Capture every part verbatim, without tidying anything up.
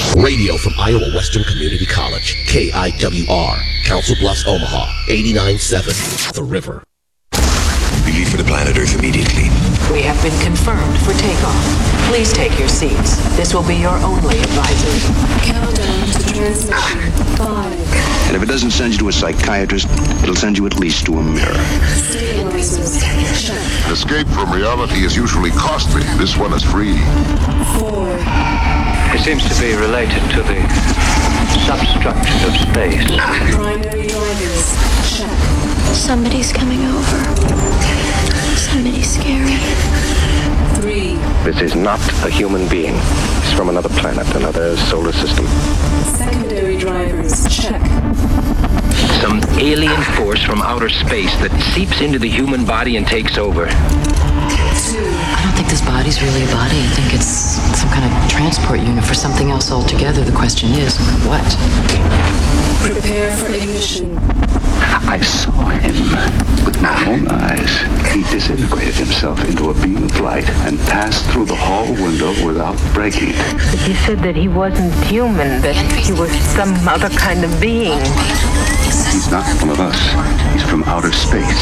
Radio from Iowa Western Community College, K I W R, Council Bluffs, Omaha, eighty-nine point seven, The River. We leave for the planet Earth immediately. We have been confirmed for takeoff. Please take your seats. This will be your only advisory. Countdown to transmission. Five. And if it doesn't send you to a psychiatrist, it'll send you at least to a mirror. Stabilizers. Check. Escape from reality is usually costly. This one is free. Four. It seems to be related to the substructure of space. Primary drivers. Check. Somebody's coming over. Somebody's scary. Three. This is not a human being. It's from another planet, another solar system. Secondary drivers. Check. Some alien force from outer space that seeps into the human body and takes over. Two. I don't think this body's really a body. I think it's some kind of transport unit for something else altogether. The question is, what? Prepare for ignition. I saw him with my own eyes. He disintegrated himself into a beam of light and passed through the hall window without breaking it. But he said that he wasn't human, that he was some other kind of being. He's not one of us. He's from outer space.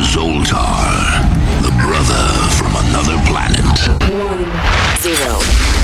Zoltar, the brother from another planet. One. Zero.